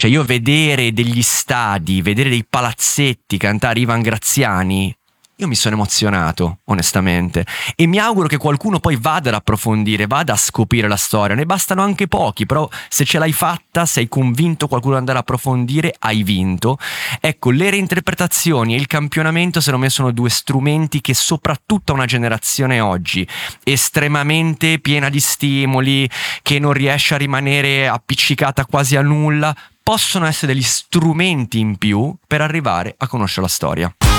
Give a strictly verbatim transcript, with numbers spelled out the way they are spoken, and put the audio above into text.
Cioè io vedere degli stadi, vedere dei palazzetti cantare Ivan Graziani, io mi sono emozionato, onestamente, e mi auguro che qualcuno poi vada ad approfondire, vada a scoprire la storia. Ne bastano anche pochi, però se ce l'hai fatta, sei convinto qualcuno ad andare a approfondire, hai vinto. Ecco, le reinterpretazioni e il campionamento secondo me sono due strumenti che soprattutto a una generazione oggi estremamente piena di stimoli, che non riesce a rimanere appiccicata quasi a nulla, possono essere degli strumenti in più per arrivare a conoscere la storia.